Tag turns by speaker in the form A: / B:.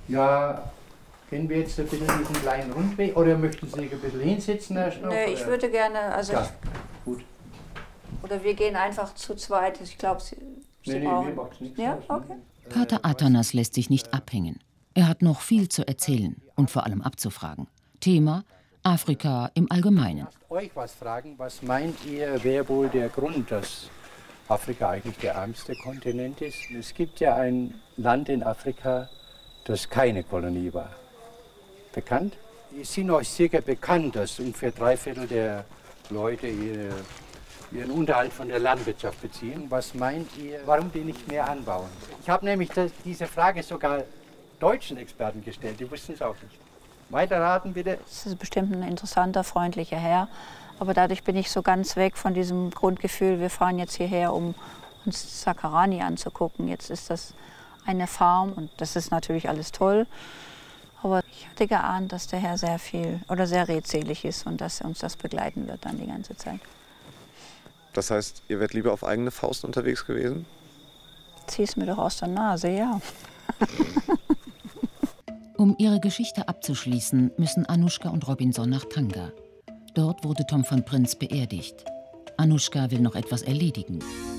A: Ja, gehen wir jetzt ein bisschen diesen kleinen Rundweg oder möchten Sie sich ein bisschen hinsetzen erst noch?
B: Nee, ich würde gerne, also
A: ja, gut.
B: Oder wir gehen einfach zu zweit. Ich glaube, Sie brauchen...
A: Mir macht's nichts
B: Ja,
A: aus,
B: okay.
C: Pater Athanas lässt sich nicht abhängen. Er hat noch viel zu erzählen und vor allem abzufragen. Thema: Afrika im Allgemeinen.
A: Lasst euch was fragen, was meint ihr, wäre wohl der Grund, dass Afrika eigentlich der ärmste Kontinent ist? Es gibt ja ein Land in Afrika, das keine Kolonie war. Bekannt? Es sind euch sicher bekannt, dass ungefähr 3/4 der Leute ihren Unterhalt von der Landwirtschaft beziehen. Was meint ihr, warum die nicht mehr anbauen? Ich habe nämlich diese Frage sogar deutschen Experten gestellt, die wussten es auch nicht. Weiterraten bitte.
B: Das ist bestimmt ein interessanter, freundlicher Herr. Aber dadurch bin ich so ganz weg von diesem Grundgefühl, wir fahren jetzt hierher, um uns Sakarani anzugucken. Jetzt ist das eine Farm und das ist natürlich alles toll. Aber ich hatte geahnt, dass der Herr sehr viel oder sehr redselig ist und dass er uns das begleiten wird dann die ganze Zeit.
D: Das heißt, ihr wärt lieber auf eigene Faust unterwegs gewesen?
B: Zieh es mir doch aus der Nase, ja.
C: Um ihre Geschichte abzuschließen, müssen Anushka und Robinson nach Tanga. Dort wurde Tom von Prinz beerdigt. Anushka will noch etwas erledigen.